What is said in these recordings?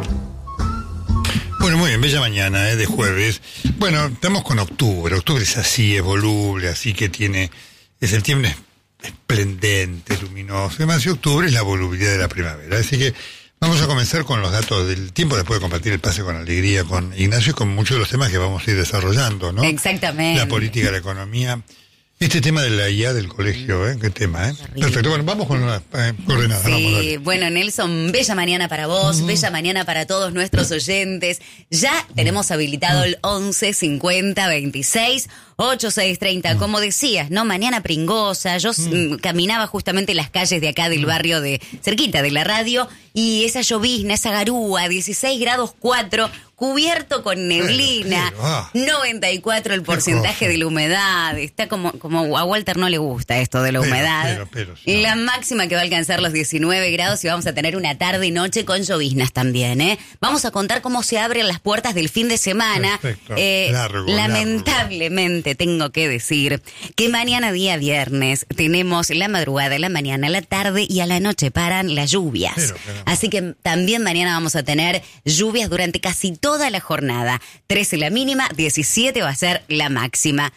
Bueno, muy bien, bella mañana, de jueves. Bueno, estamos con octubre. Octubre es así, es voluble, así que es el tiempo esplendente, luminoso. Además, octubre es la volubilidad de la primavera. Así que vamos a comenzar con los datos del tiempo, después de compartir el pase con alegría con Ignacio y con muchos de los temas que vamos a ir desarrollando, ¿no? Exactamente. La política, la economía. Este tema de la IA del colegio, qué tema, Perfecto, bueno, vamos con una coordenada. Sí, vamos, dale. bueno, Nelson, bella mañana para vos, bella mañana para todos nuestros oyentes. Ya tenemos habilitado el 11 50 26 8630, como decías, ¿no? Mañana pringosa. Yo caminaba justamente las calles de acá del barrio cerquita de la radio, y esa llovizna, esa garúa, 16 grados 4, cubierto con neblina, 94 el porcentaje de la humedad. Está como a Walter no le gusta esto de la humedad. Sí. La máxima que va a alcanzar los 19 grados, y vamos a tener una tarde y noche con lloviznas también, Vamos a contar cómo se abren las puertas del fin de semana. Lamentablemente tengo que decir que mañana día viernes tenemos la madrugada, la mañana, la tarde y a la noche paran las lluvias. Así que también mañana vamos a tener lluvias durante casi toda la jornada. 13 la mínima, 17 va a ser la máxima.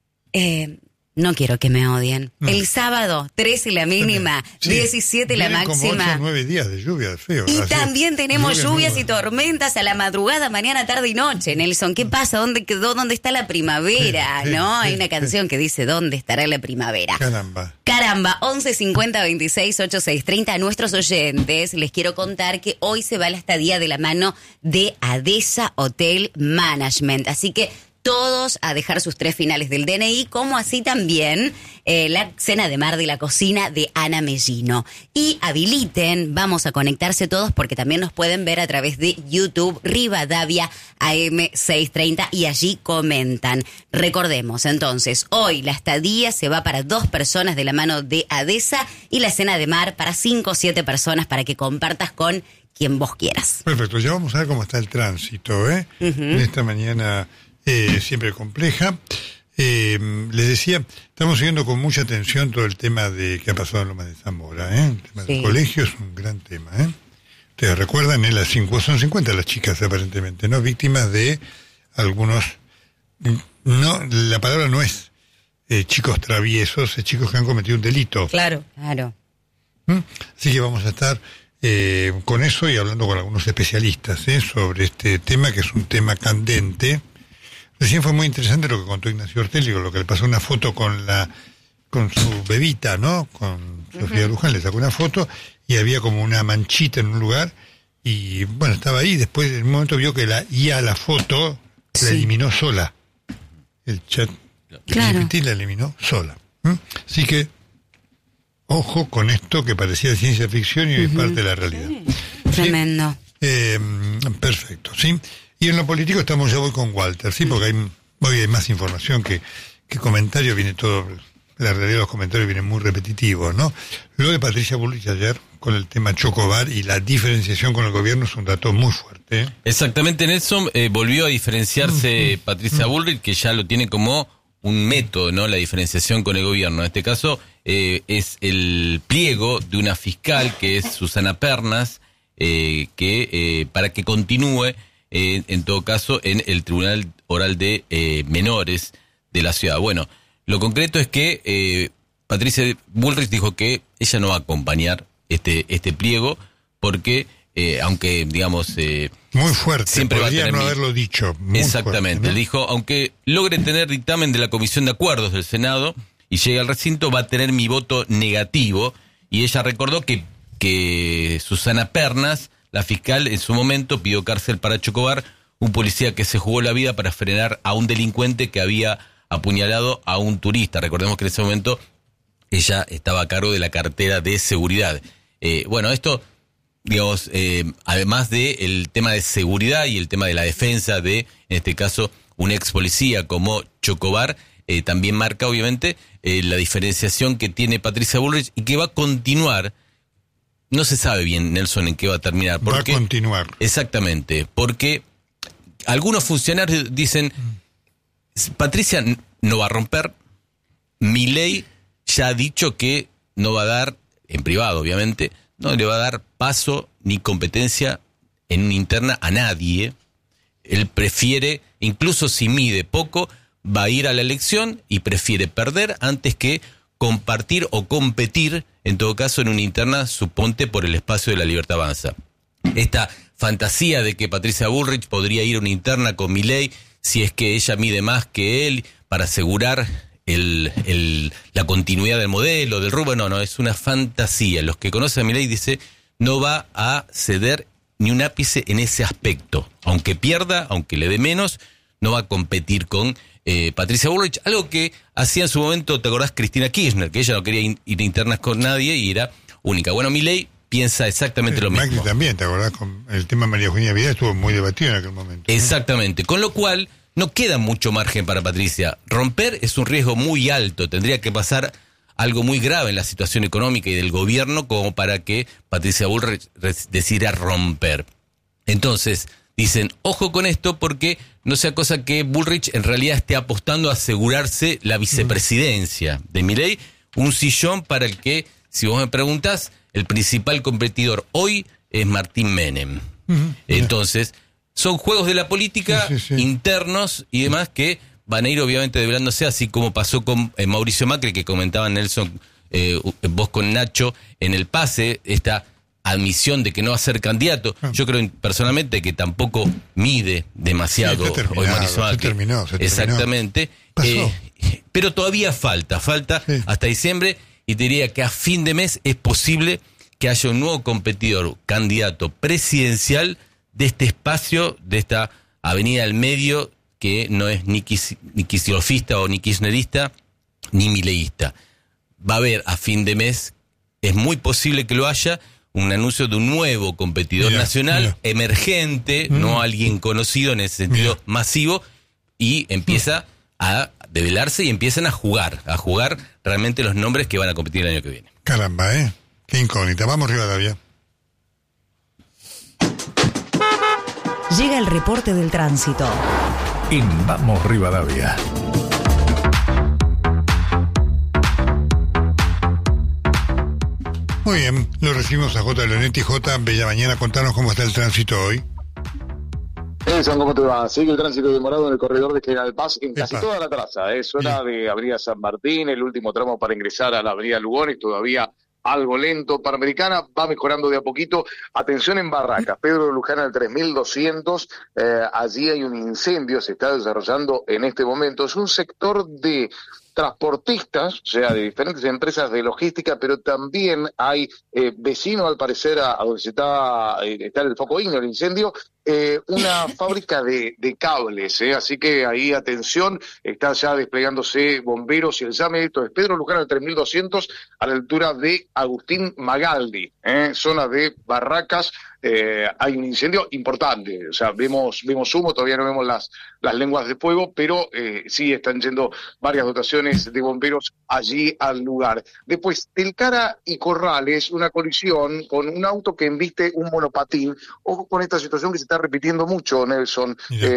No quiero que me odien. No. El sábado, 13 la mínima, 17 la máxima. Como 8 o 9 días de lluvia, feo. Y también tenemos lluvias y tormentas a la madrugada, mañana, tarde y noche, Nelson. ¿Qué pasa? ¿Dónde quedó? ¿Dónde está la primavera? Hay una canción que dice ¿dónde estará la primavera? Caramba, 11 50 26 86 30. A nuestros oyentes les quiero contar que hoy se va la estadía de la mano de ADESA Hotel Management. Así que todos a dejar sus 3 finales del DNI, como así también la cena de mar de la cocina de Ana Mellino. Y habiliten, vamos a conectarse todos porque también nos pueden ver a través de YouTube, Rivadavia AM630, y allí comentan. Recordemos, entonces, hoy la estadía se va para 2 personas de la mano de ADESA, y la cena de mar para 5 o 7 personas para que compartas con quien vos quieras. Perfecto, ya vamos a ver cómo está el tránsito, En esta mañana siempre compleja. Les decía, estamos siguiendo con mucha atención todo el tema que ha pasado en Lomas de Zamora, El tema del colegio es un gran tema, Ustedes recuerdan, son 50 las chicas aparentemente, ¿no? Víctimas de algunos, no, la palabra no es chicos traviesos, es chicos que han cometido un delito. Claro. Así que vamos a estar con eso y hablando con algunos especialistas sobre este tema, que es un tema candente. Recién fue muy interesante lo que contó Ignacio Ortelli, con lo que le pasó una foto con su bebita, ¿no? Con Sofía Luján, le sacó una foto y había como una manchita en un lugar, y bueno, estaba ahí. Después en un momento vio que la foto la eliminó sola. El chat GPT la eliminó sola. Así que ojo con esto que parecía ciencia ficción y es parte de la realidad. Tremendo. Perfecto, ¿sí? Y en lo político ya voy con Walter, ¿sí? Porque hoy hay más información que comentario, viene todo, la realidad de los comentarios viene muy repetitivos, ¿no? Lo de Patricia Bullrich ayer con el tema Chocobar y la diferenciación con el gobierno es un dato muy fuerte. Exactamente, Nelson, volvió a diferenciarse Patricia Bullrich, que ya lo tiene como un método, ¿no? La diferenciación con el gobierno. En este caso es el pliego de una fiscal que es Susana Pernas, para que continúe en todo caso en el Tribunal Oral de Menores de la ciudad. Bueno, lo concreto es que Patricia Bullrich dijo que ella no va a acompañar este pliego porque aunque digamos muy fuerte, siempre podría va a tener no haberlo dicho. Exactamente, fuerte, ¿no? Dijo, aunque logre tener dictamen de la Comisión de Acuerdos del Senado y llegue al recinto, va a tener mi voto negativo. Y ella recordó que Susana Pernas, la fiscal, en su momento pidió cárcel para Chocobar, un policía que se jugó la vida para frenar a un delincuente que había apuñalado a un turista. Recordemos que en ese momento ella estaba a cargo de la cartera de seguridad. Bueno, esto, digamos, además del tema de seguridad y el tema de la defensa de, en este caso, un ex policía como Chocobar, también marca, obviamente, la diferenciación que tiene Patricia Bullrich y que va a continuar. No se sabe bien, Nelson, en qué va a terminar. Va a continuar. Exactamente, porque algunos funcionarios dicen, Patricia no va a romper, Milei ya ha dicho que no va a dar, en privado obviamente, no le va a dar paso ni competencia en una interna a nadie. Él prefiere, incluso si mide poco, va a ir a la elección y prefiere perder antes que compartir o competir, en todo caso, en una interna, suponte, por el espacio de La Libertad Avanza. Esta fantasía de que Patricia Bullrich podría ir a una interna con Milei si es que ella mide más que él para asegurar la continuidad del modelo, del rubro, no, es una fantasía. Los que conocen a Milei dice, no va a ceder ni un ápice en ese aspecto. Aunque pierda, aunque le dé menos, no va a competir con Patricia Bullrich, algo que hacía en su momento, ¿te acordás? Cristina Kirchner, que ella no quería ir a internas con nadie y era única. Bueno, Milei piensa exactamente lo mismo. Macri también, ¿te acordás? Con el tema de María Eugenia Vidal estuvo muy debatido en aquel momento. Exactamente, con lo cual no queda mucho margen para Patricia. Romper es un riesgo muy alto, tendría que pasar algo muy grave en la situación económica y del gobierno como para que Patricia Bullrich decida romper. Entonces, dicen, ojo con esto porque no sea cosa que Bullrich en realidad esté apostando a asegurarse la vicepresidencia de Milei, un sillón para el que, si vos me preguntás, el principal competidor hoy es Martín Menem. Entonces, son juegos de la política internos y demás que van a ir obviamente develándose, así como pasó con Mauricio Macri, que comentaba Nelson, vos con Nacho, en el pase, esta admisión de que no va a ser candidato. Yo creo personalmente que tampoco mide demasiado hoy Mauricio Macri. Se terminó. Exactamente. Pero todavía falta hasta diciembre, y te diría que a fin de mes es posible que haya un nuevo competidor, candidato presidencial de este espacio, de esta avenida del medio, que no es ni kicilofista o ni kirchnerista, ni mileísta. Va a haber a fin de mes, es muy posible que lo haya, un anuncio de un nuevo competidor nacional, emergente, no alguien conocido en ese sentido masivo, y empieza a develarse y empiezan a jugar realmente los nombres que van a competir el año que viene. Caramba, qué incógnita. Vamos, Rivadavia. Llega el reporte del tránsito. En Vamos Rivadavia. Muy bien, lo recibimos a J. Leonetti. J, bella mañana, contanos cómo está el tránsito hoy. Nelson, ¿cómo te va? Sigue el tránsito demorado en el corredor de General Paz en casi toda la traza. Es hora de Avenida San Martín, el último tramo para ingresar a la Avenida Lugones, todavía algo lento. Panamericana va mejorando de a poquito. Atención en Barracas, Pedro de Luján al 3200, allí hay un incendio, se está desarrollando en este momento. Es un sector de transportistas, o sea, de diferentes empresas de logística, pero también hay vecino, al parecer, a donde está el foco ígneo, el incendio, una fábrica de cables, así que ahí, atención, está ya desplegándose bomberos y el SAME. Esto es Pedro Luján al 3200, a la altura de Agustín Magaldi, zona de Barracas. Hay un incendio importante, o sea, vemos humo, todavía no vemos las lenguas de fuego, pero sí están yendo varias dotaciones de bomberos allí al lugar. Después, Telcara y Corrales, una colisión con un auto que embiste un monopatín. Ojo con esta situación que se está repitiendo mucho, Nelson.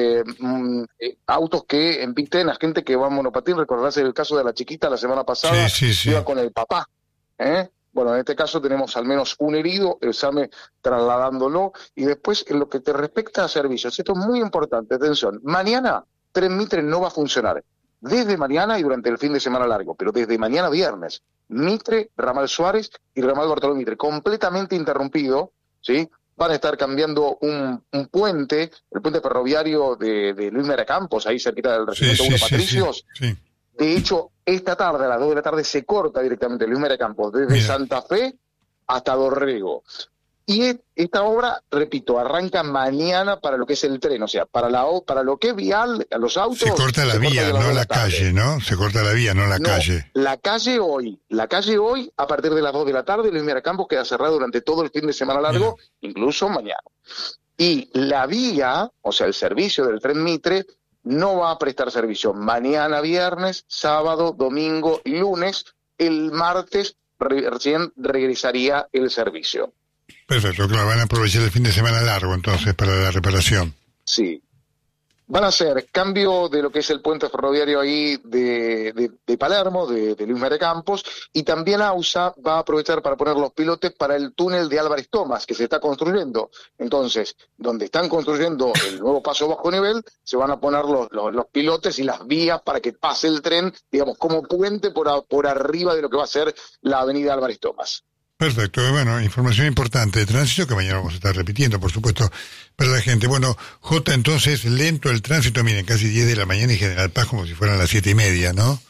Autos que embisten a gente que va en monopatín. Recordás el caso de la chiquita la semana pasada, iba con el papá, Bueno, en este caso tenemos al menos un herido, el SAME trasladándolo. Y después, en lo que te respecta a servicios, esto es muy importante, atención, mañana Tren Mitre no va a funcionar, desde mañana y durante el fin de semana largo, pero desde mañana viernes, Mitre, Ramal Suárez y Ramal Bartolomé Mitre, completamente interrumpido, ¿sí? Van a estar cambiando un puente, el puente ferroviario de Luis Mera Campos, ahí cerquita del Regimiento 1 Patricios. Sí. De hecho, esta tarde, a las 2 de la tarde, se corta directamente Luis Mera Campos, desde Santa Fe hasta Dorrego. Y esta obra, repito, arranca mañana para lo que es el tren, o sea, para lo que es vial, a los autos... Se corta la vía, no la calle, ¿no? Se corta la vía, no la calle. La calle hoy, a partir de las 2 de la tarde, Luis Mera Campos queda cerrado durante todo el fin de semana largo, incluso mañana. Y la vía, o sea, el servicio del Tren Mitre, no va a prestar servicio mañana viernes, sábado, domingo y lunes. El martes recién regresaría el servicio. Perfecto, claro, van a aprovechar el fin de semana largo entonces para la reparación. Sí. van a hacer cambio de lo que es el puente ferroviario ahí de Palermo, de Luis María Campos, y también AUSA va a aprovechar para poner los pilotes para el túnel de Álvarez Thomas, que se está construyendo. Entonces, donde están construyendo el nuevo paso bajo nivel, se van a poner los pilotes y las vías para que pase el tren, digamos, como puente por arriba de lo que va a ser la avenida Álvarez Thomas. Perfecto, bueno, información importante de tránsito que mañana vamos a estar repitiendo, por supuesto, para la gente. Bueno, Jota, entonces, lento el tránsito, miren, casi 10 de la mañana y General Paz como si fueran las 7:30, ¿no?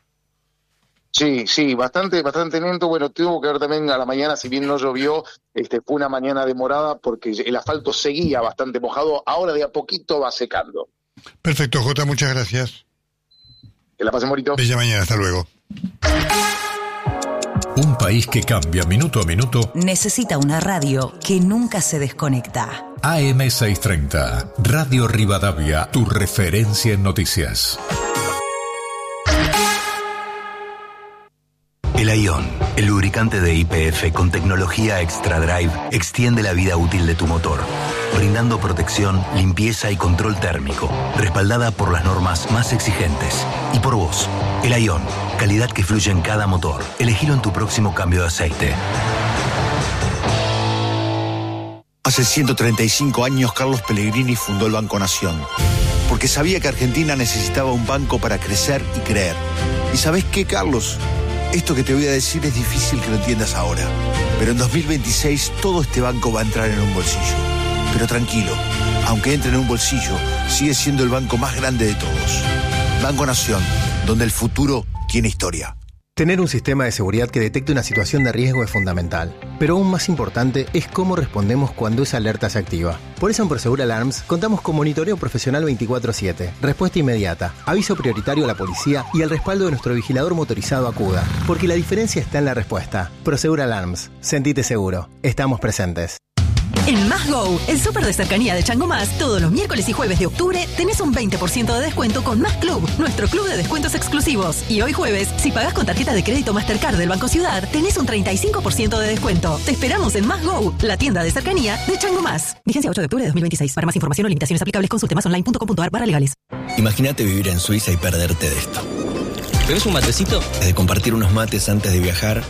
Sí, bastante lento. Bueno, tuvo que ver también a la mañana, si bien no llovió, fue una mañana demorada porque el asfalto seguía bastante mojado, ahora de a poquito va secando. Perfecto, Jota, muchas gracias. Que la pasen bonito. Bella mañana, hasta luego. Un país que cambia minuto a minuto necesita una radio que nunca se desconecta. AM630, Radio Rivadavia, tu referencia en noticias. El Aion, el lubricante de YPF con tecnología Extra Drive, extiende la vida útil de tu motor, brindando protección, limpieza y control térmico, respaldada por las normas más exigentes. Y por vos, el Aion, calidad que fluye en cada motor. Elegilo en tu próximo cambio de aceite. Hace 135 años Carlos Pellegrini fundó el Banco Nación, porque sabía que Argentina necesitaba un banco para crecer y creer. ¿Y sabés qué, Carlos? Esto que te voy a decir es difícil que lo entiendas ahora, pero en 2026 todo este banco va a entrar en un bolsillo. Pero tranquilo, aunque entre en un bolsillo, sigue siendo el banco más grande de todos. Banco Nación, donde el futuro tiene historia. Tener un sistema de seguridad que detecte una situación de riesgo es fundamental, pero aún más importante es cómo respondemos cuando esa alerta se activa. Por eso en Prosegur Alarms contamos con monitoreo profesional 24/7, respuesta inmediata, aviso prioritario a la policía y el respaldo de nuestro vigilador motorizado Acuda, porque la diferencia está en la respuesta. Prosegur Alarms, sentite seguro, estamos presentes. En Más Go, el súper de cercanía de Chango Más, todos los miércoles y jueves de octubre tenés un 20% de descuento con Más Club, nuestro club de descuentos exclusivos. Y hoy jueves, si pagás con tarjeta de crédito Mastercard del Banco Ciudad, tenés un 35% de descuento. Te esperamos en Más Go, la tienda de cercanía de Chango Más. Vigencia 8 de octubre de 2026. Para más información o limitaciones aplicables, consulte masonline.com.ar/legales. Imagínate vivir en Suiza y perderte de esto. ¿Tenés un matecito? De compartir unos mates antes de viajar.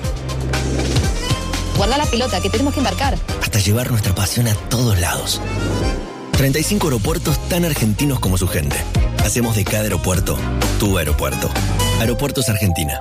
Guarda la pelota, que tenemos que embarcar. Hasta llevar nuestra pasión a todos lados. 35 aeropuertos tan argentinos como su gente. Hacemos de cada aeropuerto tu aeropuerto. Aeropuertos Argentina.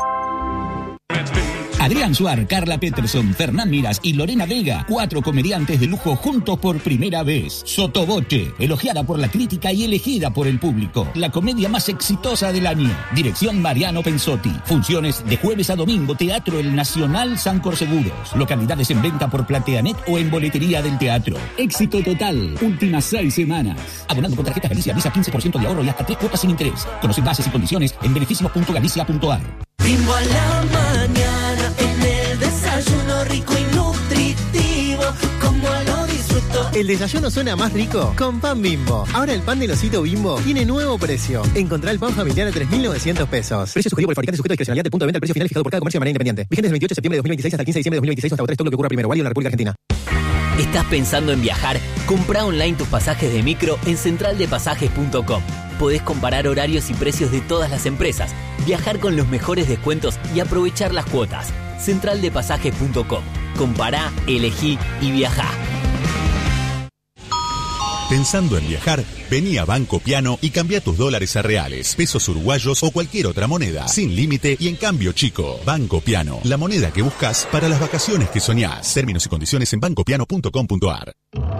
Adrián Suar, Carla Peterson, Fernán Miras y Lorena Vega, 4 comediantes de lujo juntos por primera vez. Sotoboche, elogiada por la crítica y elegida por el público. La comedia más exitosa del año. Dirección Mariano Pensotti. Funciones de jueves a domingo, Teatro El Nacional Sancor Seguros. Localidades en venta por Plateanet o en boletería del teatro. Éxito total. Últimas 6 semanas. Abonando con tarjeta Galicia, Visa 15% de ahorro y hasta 3 cuotas sin interés. Conoce bases y condiciones en beneficios.galicia.ar. Bimbo a la mañana, en el desayuno rico y nutritivo, como lo disfruto. El desayuno suena más rico con pan Bimbo. Ahora el pan del osito Bimbo tiene nuevo precio. Encontrá el pan familiar a 3.900 pesos. Precio sugerido por el fabricante sujeto a discrecionalidad de punto de venta. El precio final fijado por cada comercio de manera independiente. Vigente del 28 de septiembre de 2026 hasta el 15 de diciembre de 2026 hasta 3 todo lo que ocurra primero. Válido en la República Argentina. ¿Estás pensando en viajar? Comprá online tus pasajes de micro en centraldepasajes.com. Podés comparar horarios y precios de todas las empresas, viajar con los mejores descuentos y aprovechar las cuotas. Centraldepasajes.com. Compará, elegí y viajá. Pensando en viajar, vení a Banco Piano y cambia tus dólares a reales, pesos uruguayos o cualquier otra moneda, sin límite y en cambio chico. Banco Piano, la moneda que buscas para las vacaciones que soñás. Términos y condiciones en bancopiano.com.ar.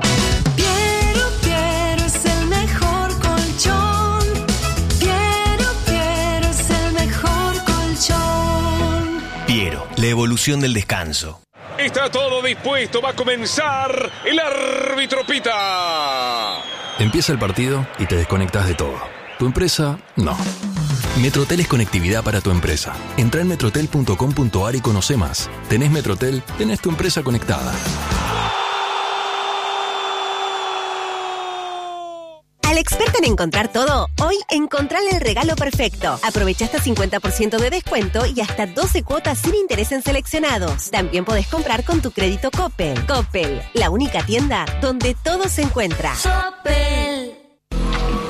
Piero es el mejor colchón. Piero es el mejor colchón. Piero, la evolución del descanso. Está todo dispuesto, va a comenzar, el árbitro pita. Empieza el partido y te desconectas de todo. ¿Tu empresa? No. Metrotel es conectividad para tu empresa. Entra en metrotel.com.ar y conoce más. ¿Tenés Metrotel? Tenés tu empresa conectada. Al experto en encontrar todo, hoy encontrale el regalo perfecto. Aprovecha hasta 50% de descuento y hasta 12 cuotas sin interés en seleccionados. También podés comprar con tu crédito Coppel. Coppel, la única tienda donde todo se encuentra. Coppel.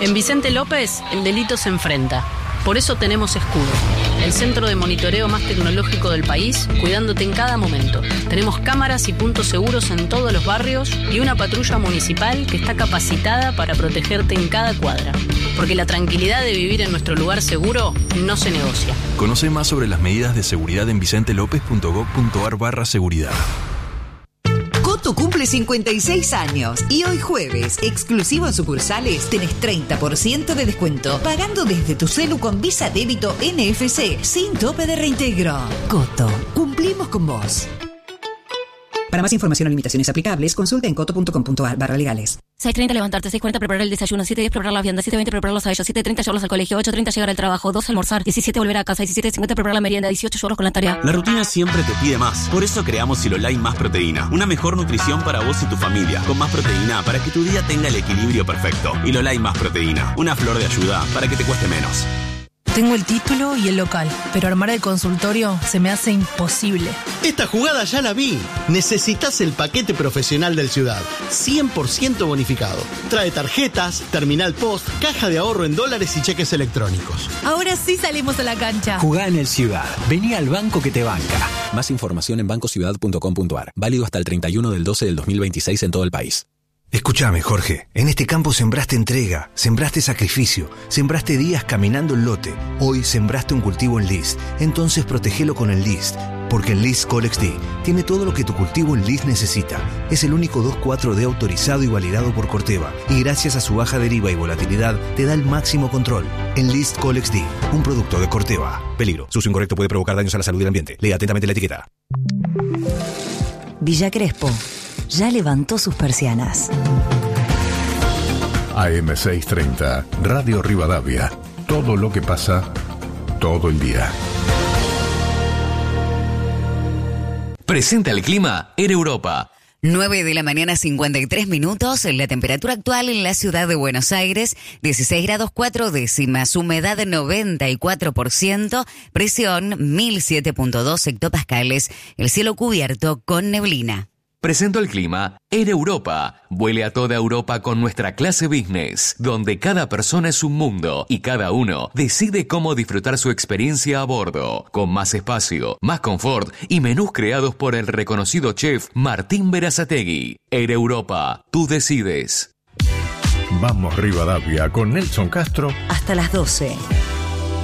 En Vicente López, el delito se enfrenta. Por eso tenemos Escudo, el centro de monitoreo más tecnológico del país, cuidándote en cada momento. Tenemos cámaras y puntos seguros en todos los barrios y una patrulla municipal que está capacitada para protegerte en cada cuadra. Porque la tranquilidad de vivir en nuestro lugar seguro no se negocia. Conoce más sobre las medidas de seguridad en vicentelopez.gov.ar/seguridad. Coto cumple 56 años y hoy jueves, exclusivo en sucursales, tenés 30% de descuento pagando desde tu celu con Visa Débito NFC sin tope de reintegro. Coto, cumplimos con vos. Para más información o limitaciones aplicables, consulta en coto.com.ar/legales. 6:30 levantarte, 6:40 preparar el desayuno, 7:10 preparar la vianda, 7:20 prepararlos a ellos, 7:30 llevarlos al colegio, 8:30 llegar al trabajo, 2 almorzar, 17 volver a casa, 17:50 preparar la merienda, 18 llevarlos con la tarea. La rutina siempre te pide más. Por eso creamos Silolai Más Proteína. Una mejor nutrición para vos y tu familia. Con más proteína para que tu día tenga el equilibrio perfecto. Hilolai Más Proteína. Una flor de ayuda para que te cueste menos. Tengo el título y el local, pero armar el consultorio se me hace imposible. Esta jugada ya la vi. Necesitas el paquete profesional del Ciudad, 100% bonificado. Trae tarjetas, terminal post, caja de ahorro en dólares y cheques electrónicos. Ahora sí salimos a la cancha. Jugá en el Ciudad. Vení al banco que te banca. Más información en bancociudad.com.ar. Válido hasta el 31/12/2026 en todo el país. Escúchame, Jorge, en este campo sembraste entrega, sembraste sacrificio, sembraste días caminando el lote. Hoy sembraste un cultivo en List, entonces protegelo con el List, porque el List Colex D tiene todo lo que tu cultivo en List necesita. Es el único 2,4-D autorizado y validado por Corteva, y gracias a su baja deriva y volatilidad, te da el máximo control. En List Colex D, un producto de Corteva. Peligro, su uso incorrecto puede provocar daños a la salud y el ambiente. Lea atentamente la etiqueta. Villa Crespo ya levantó sus persianas. AM630, Radio Rivadavia. Todo lo que pasa, todo el día. Presenta el clima en Europa. 9 de la mañana, 53 minutos. La temperatura actual en la ciudad de Buenos Aires, 16 grados 4 décimas. Humedad 94%. Presión 1007.2 hectopascales. El cielo cubierto con neblina. Presento el clima en Europa. Vuele a toda Europa con nuestra clase business, donde cada persona es un mundo y cada uno decide cómo disfrutar su experiencia a bordo, con más espacio, más confort y menús creados por el reconocido chef Martín Berazategui. En Europa, tú decides. Vamos Rivadavia con Nelson Castro. Hasta las 12.